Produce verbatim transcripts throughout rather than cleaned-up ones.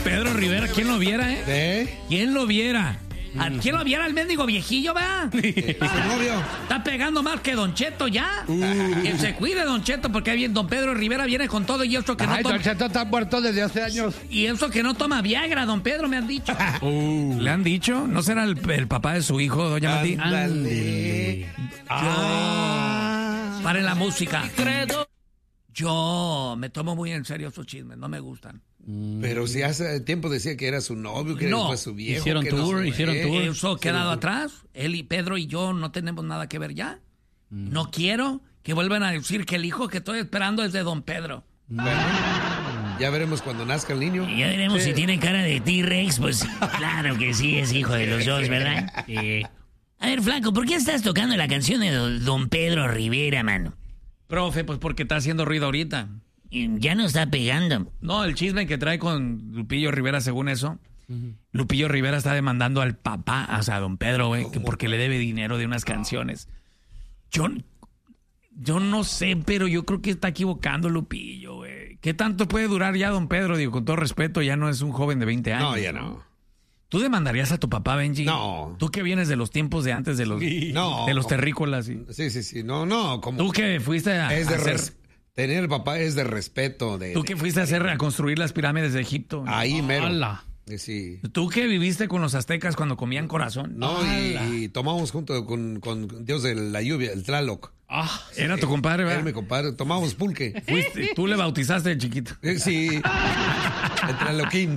Pedro Rivera, ¿quién lo viera, eh? ¿Eh? ¿Quién lo viera? ¿A quién lo viera el mendigo viejillo, va? Su novio. Está pegando más que Don Cheto ya. Uh. Que se cuide Don Cheto, porque ahí viene Don Pedro Rivera viene con todo y eso que no Ay, toma. Don Cheto está muerto desde hace años. Y eso que no toma Viagra, Don Pedro, me han dicho. Uh. ¿Le han dicho? ¿No será el, el papá de su hijo, doña Mati? Ándale. Ah. Paren la música. Yo me tomo muy en serio esos chismes, no me gustan. Pero si hace tiempo decía que era su novio, que No. fue su viejo. Hicieron que tour, no sé, hicieron ¿eh? tour. Eso ha quedado atrás. Él y Pedro y yo no tenemos nada que ver ya. No quiero que vuelvan a decir que el hijo que estoy esperando es de Don Pedro. Bueno, ya veremos cuando nazca el niño. Y ya veremos Sí. si tiene cara de T-Rex, pues claro que sí, es hijo de los dos, ¿verdad? Sí. A ver, flaco, ¿por qué estás tocando la canción de do- Don Pedro Rivera, mano? Profe, pues porque está haciendo ruido ahorita. Y ya no está pegando. No, el chisme que trae con Lupillo Rivera, según eso. Lupillo Rivera está demandando al papá, o sea, a Don Pedro, güey, que porque le debe dinero de unas canciones. Yo, yo no sé, pero yo creo que está equivocando Lupillo, güey. ¿Qué tanto puede durar ya Don Pedro? Digo, con todo respeto, ya no es un joven de veinte años. No, ya no. ¿Tú demandarías a tu papá, Benji? No. Tú que vienes de los tiempos de antes de los, No. de los terrícolas. Y... Sí, sí, sí. No, no. Como Tú que fuiste a, es de a hacer... res- tener el papá es de respeto. De, Tú que fuiste a hacer a construir las pirámides de Egipto. Ahí mero. Hola. Eh, Sí. Tú que viviste con los aztecas cuando comían corazón. No, y, y tomamos junto con, con Dios de la lluvia, el Tlaloc. Ah, Era tu compadre, Era ¿verdad? mi compadre. Tomamos pulque. Fuiste- tú le bautizaste de chiquito. Eh, Sí. El Tlaloquín.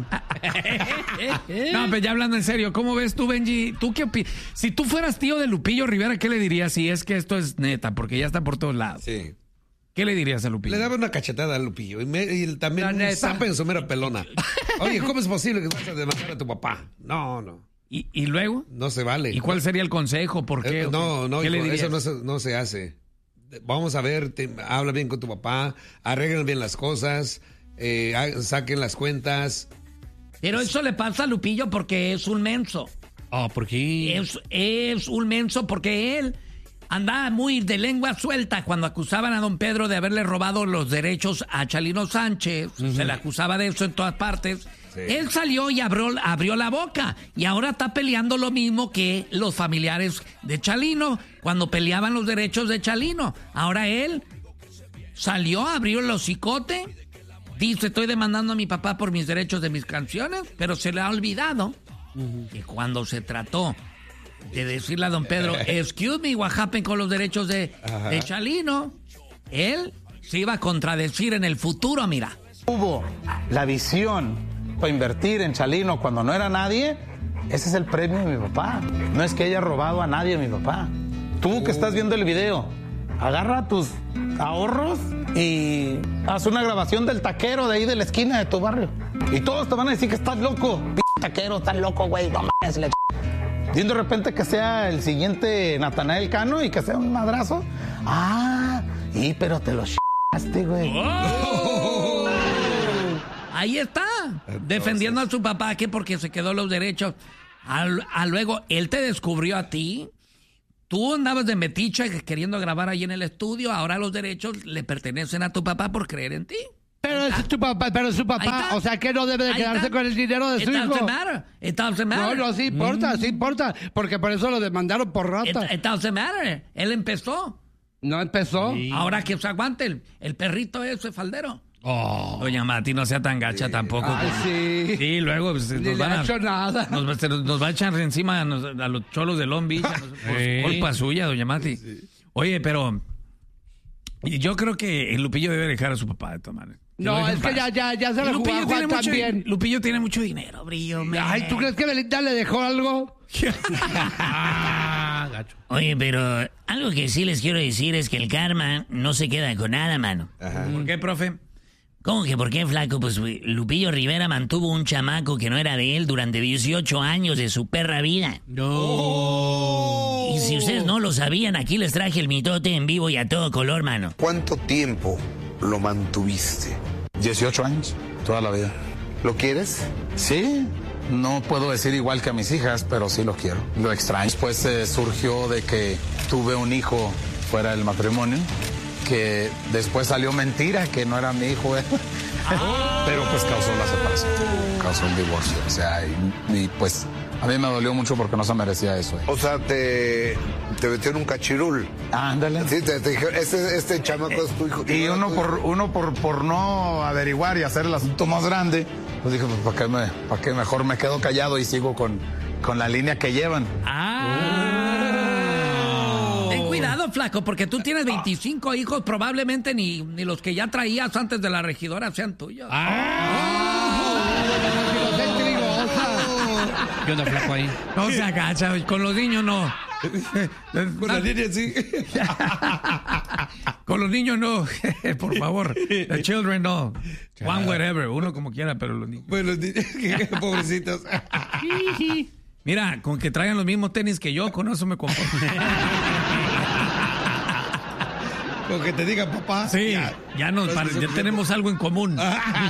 No, pero ya hablando en serio, ¿cómo ves tú, Benji? ¿Tú qué opinas? Si tú fueras tío de Lupillo Rivera, ¿qué le dirías si es que esto es neta? Porque ya está por todos lados. Sí. ¿Qué le dirías a Lupillo? Le daba una cachetada a Lupillo y, me- y también La un neta. zape en su mera pelona. Oye, ¿cómo es posible que vas a demandar a tu papá? No, no. ¿Y, y luego? No se vale. ¿Y cuál sería el consejo? ¿Por qué? Eh, no, no, ¿Qué le hijo, dirías? eso no se, no se hace. Vamos a ver, te- habla bien con tu papá, arreglen bien las cosas, eh, ha- saquen las cuentas. Pero eso le pasa a Lupillo porque es un menso. ah, ¿por qué? Es, es un menso porque él andaba muy de lengua suelta cuando acusaban a don Pedro de haberle robado los derechos a Chalino Sánchez. Se le acusaba de eso en todas partes. Sí. Él salió y abrió, abrió la boca y ahora está peleando lo mismo que los familiares de Chalino cuando peleaban los derechos de Chalino. Ahora él salió, abrió el hocicote, dice estoy demandando a mi papá por mis derechos de mis canciones, pero se le ha olvidado que cuando se trató de decirle a don Pedro, excuse me, what happened con los derechos de, de Chalino, él se iba a contradecir en el futuro, mira. Hubo la visión para invertir en Chalino cuando no era nadie, ese es el premio de mi papá. No es que haya robado a nadie mi papá. Tú que estás viendo el video, agarra tus ahorros y haz una grabación del taquero de ahí de la esquina de tu barrio. Y todos te van a decir que estás loco. P taquero, estás loco, güey. No mames, le ch... Y de repente que sea el siguiente Natanael Cano y que sea un madrazo. Ah, y pero te lo ch***aste, güey. Ahí está, defendiendo a su papá que porque se quedó los derechos. A, a luego, él te descubrió a ti. Tú andabas de metiche queriendo grabar ahí en el estudio. Ahora los derechos le pertenecen a tu papá por creer en ti. Pero es tu papá, pero es su Ahí papá, está. o sea que no debe de Ahí quedarse está. con el dinero de It su doesn't hijo. matter. It doesn't No, matter. no, sí importa, sí importa, porque por eso lo demandaron por It, rata. it doesn't matter. Él empezó. No empezó. Sí. Ahora que se aguante el, el perrito ese faldero. Oh. Doña Mati, no sea tan gacha tampoco. Ay, sí. Sí, luego pues, Ni nos le van ha a... hecho nada. Nos, va- se nos, nos va a echar encima a, nos- a los cholos de Long Beach. a nos- por Sí. culpa suya, doña Mati. Oye, pero yo creo que el Lupillo debe dejar a su papá de tomar. No, es que ya, ya, ya se la jugó a Juan mucho, también. Lupillo tiene mucho dinero, brillo. me- Ay, ¿tú crees que Belinda le dejó algo? Ah, gacho. Oye, pero algo que sí les quiero decir es que el karma no se queda con nada, mano. ¿Por qué, profe? ¿Cómo que por qué, flaco? Pues güey, Lupillo Rivera mantuvo un chamaco que no era de él durante dieciocho años de su perra vida. No. Y si ustedes no lo sabían, aquí les traje el mitote en vivo y a todo color, mano. ¿Cuánto tiempo lo mantuviste? dieciocho años, toda la vida. ¿Lo quieres? Sí, no puedo decir igual que a mis hijas, pero sí lo quiero. Lo extraño. Después eh, surgió de que tuve un hijo fuera del matrimonio, que después salió mentira, que no era mi hijo. ¿eh? Pero pues causó la separación, causó un divorcio. O sea, y, y pues a mí me dolió mucho porque no se merecía eso. ¿eh? O sea, te, te metió en un cachirul. Ándale. Sí, te, te dijeron, este, este chamaco es tu hijo. Y uno por uno por, por no averiguar y hacer el asunto más grande, pues dije, pues ¿para qué, me, para qué mejor me quedo callado y sigo con, con la línea que llevan? Ah. Ten cuidado, flaco, porque tú tienes veinticinco hijos, probablemente ni, ni los que ya traías antes de la regidora sean tuyos. ¿Qué onda, flaco, ahí? No se agacha, con los niños no. Con la línea sí. Con los niños no, por favor. The children no. One whatever, uno como quiera, pero los niños. Pues los niños, pobrecitos. Mira, con que traigan los mismos tenis que yo, con eso me conformo. Con que te digan papá. Sí, ya, ya, nos, para, ya tenemos algo en común.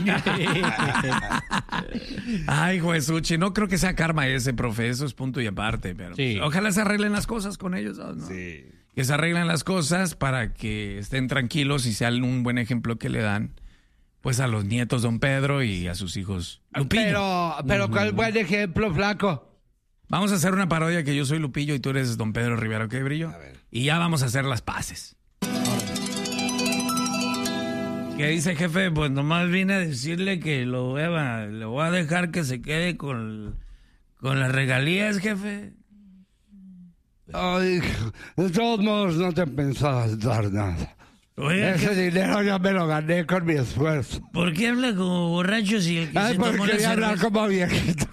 Ay, Juesuchi, no creo que sea karma ese, profe, eso es punto y aparte, pero sí. Ojalá se arreglen las cosas con ellos, ¿no? Sí. Que se arreglen las cosas para que estén tranquilos y sean un buen ejemplo que le dan, pues, a los nietos Don Pedro y a sus hijos Lupillo. Pero, pero ¿cuál buen ejemplo, flaco? Vamos a hacer una parodia que yo soy Lupillo y tú eres Don Pedro Rivera, ¿ok, Brillo? A ver. Y ya vamos a hacer las paces. ¿Qué dice, jefe? Pues nomás vine a decirle que lo voy a, le voy a dejar que se quede con, con las regalías, jefe. Ay, de todos modos no te pensabas dar nada. Oiga, Ese jefe, dinero ya me lo gané con mi esfuerzo. ¿por qué habla como borracho si el que Ay, se porque tomó la quería hablar cerveza? como viejito.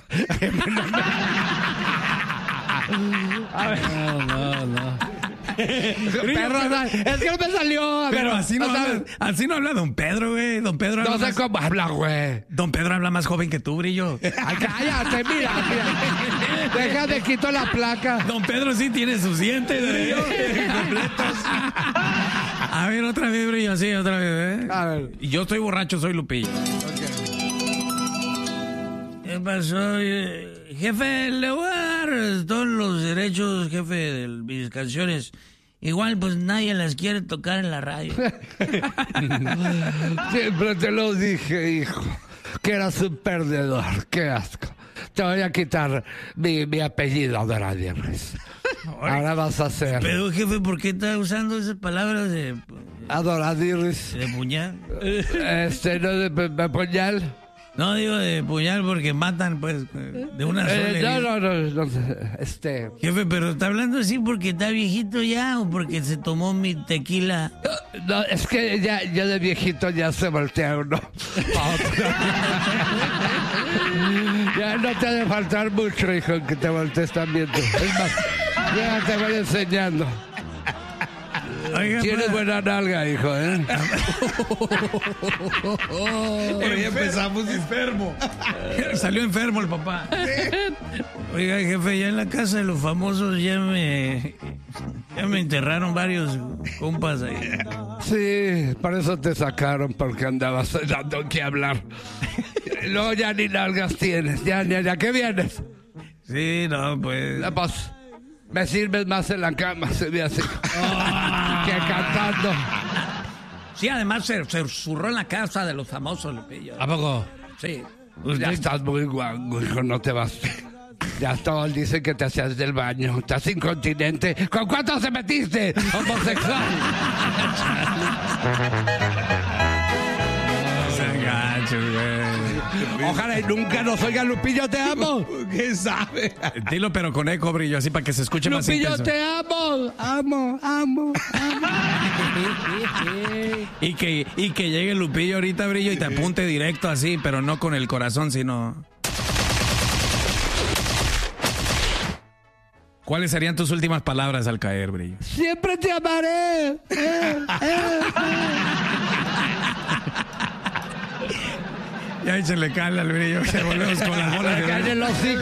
A ver. No, no, no. Perro, es que no me salió. A ver, Pero así no, o sea, habla, así no habla Don Pedro, güey. Don Pedro habla no sé más, cómo habla, güey. Don Pedro habla más joven que tú, Brillo. Ay, cállate, mira, mira. Deja de quito la placa. Don Pedro sí tiene sus dientes, Brillo, completos. A ver, otra vez, Brillo, sí, otra vez, ¿eh? A ver. Y yo estoy borracho, soy Lupillo. ¿Qué pasó? eh? Jefe, le voy a dar todos los derechos, jefe, de mis canciones. Igual, pues nadie las quiere tocar en la radio. Siempre te lo dije, hijo, que eras un perdedor. Qué asco. Te voy a quitar mi, mi apellido, Adoradierres. Ahora vas a hacer Pero, jefe, ¿por qué está usando esas palabras de, Adoradierres. de puñal? Este, no de, de, de puñal. No digo de puñal porque matan, pues, de una sola Eh, herida. no, no, no, no, este... Jefe, pero ¿está hablando así porque está viejito ya o porque se tomó mi tequila? No, es que ya, ya de viejito ya se voltea uno pa' otro. Ya no te ha de faltar mucho, hijo, que te voltees también tú. Es más, ya te voy enseñando. Oiga, Tienes pa- buena nalga, hijo, ¿eh? Pero ya empezamos enfermo. Salió enfermo el papá. Oiga, jefe, ya en la casa de los famosos ya me... Ya me enterraron varios compas ahí. Sí, por eso te sacaron, porque andabas dando que hablar. Luego ya ni nalgas tienes, ya, ya, ya, ¿qué vienes? Sí, no, pues... La paz. Me sirves más en la cama, se ve así. Que cantando. Sí, además se, se zurró en la casa de los famosos, Lupillo. ¿A poco? Sí. Pues ya estás muy guango, hijo, no te vas. Ya todos dicen que te hacías del baño. Estás incontinente. ¿Con cuántos te metiste? Homosexual. Ojalá y nunca nos oiga Lupillo, te amo. ¿Qué sabe? Dilo, pero con eco, Brillo, así para que se escuche más Lupillo, intenso. te amo. Amo, amo, amo. Y que, y que llegue Lupillo ahorita, Brillo, y te apunte directo así, pero no con el corazón, sino... ¿Cuáles serían tus últimas palabras al caer, Brillo? Siempre te amaré. Eh, eh, eh. Ya échenle cala al Brillo, que volvemos con las bolas de... Cállate los hijos.